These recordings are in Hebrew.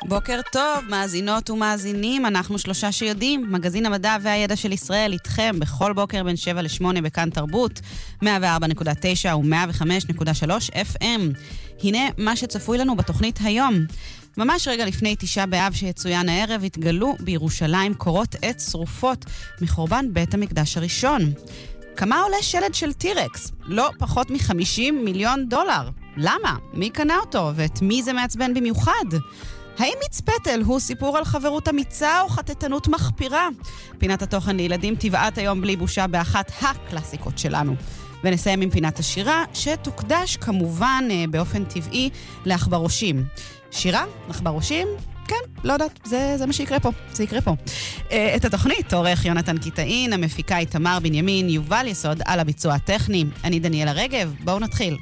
בוקר טוב, מאזינות ומאזינים, אנחנו שלושה שיודעים, מגזין המדע והידע של ישראל איתכם בכל בוקר בין 7 ל-8 בכאן תרבות, 104.9 ו-105.3 FM. הנה מה שצפוי לנו בתוכנית היום. ממש רגע לפני 9 באב שיצוין הערב התגלו בירושלים קורות עץ שרופות מחורבן בית המקדש הראשון. כמה עולה שלד של טירקס? לא פחות $50 מיליון. למה? מי קנה אותו? ואת מי זה מעצבן במיוחד? האם מיץ פטל הוא סיפור על חברות אמיצה או חטטנות מחפירה? פינת התוכן לילדים טבעת היום בלי בושה באחת הקלאסיקות שלנו. ונסיים עם פינת השירה שתוקדש כמובן באופן טבעי לאחברושים. שירה? אחברושים? כן, לא יודעת, זה מה שיקרה פה, זה יקרה פה. את התוכנית עורך יונתן קיטאין, המפיקה איתמר בנימין, יובל יסוד על הביצוע הטכני. אני דניאלה רגב, בואו נתחיל.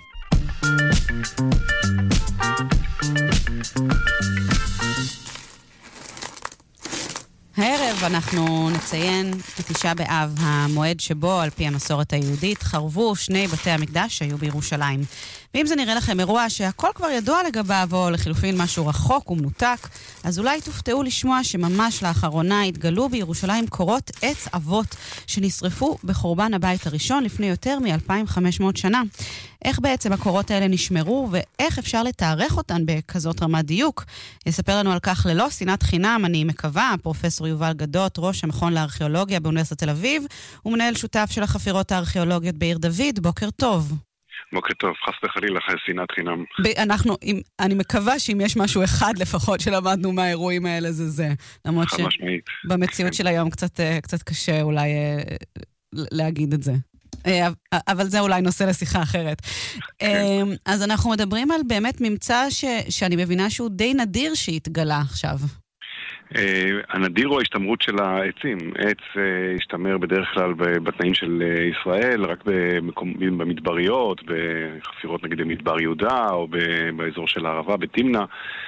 הערב אנחנו נציין את 9 באב, המועד שבו, על פי המסורת היהודית, חרבו 2 בתי המקדש שהיו בירושלים. ואם זה נראה לכם אירוע שהכל כבר ידוע לגביו, או לחילופין משהו רחוק ומנותק, אז אולי תופתעו לשמוע שממש לאחרונה התגלו בירושלים קורות עץ אבות שנשרפו בחורבן הבית הראשון לפני יותר מ-2500 שנה. איך בעצם הקורות האלה נשמרו, ואיך אפשר לתארך אותן בכזאת רמת דיוק? יספר לנו על כך ללא שנאת חינם, אני מקווה, פרופסור יובל גדות, ראש המכון לארכיאולוגיה באוניברסיטת תל אביב, ומנהל שותף של החפירות הארכיאולוגיות בעיר דוד. בוקר טוב. בוקר טוב, חס וחלילה, שנאת חינם. אני מקווה שאם יש משהו אחד לפחות שלמדנו מהאירועים האלה זה. למרות שבמציאות של היום קצת קשה אולי להגיד את זה. אבל זה אולי נושא לשיחה אחרת. אז אנחנו מדברים על באמת ממצא שאני מבינה שהוא די נדיר שהתגלה עכשיו. הנדיר הוא ההשתמרות של העצים. עץ השתמר בדרך כלל בתנאים של ישראל, רק במדבריות, בחפירות נגיד במדבר יהודה, או באזור של הערבה, בתמנה.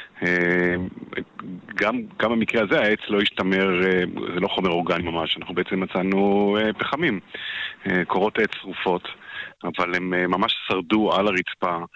גם במקרה הזה העץ לא השתמר, זה לא חומר אורגני ממש, אנחנו בעצם מצאנו פחמים, קורות עץ שרופות, אבל הם ממש שרדו על הרצפה.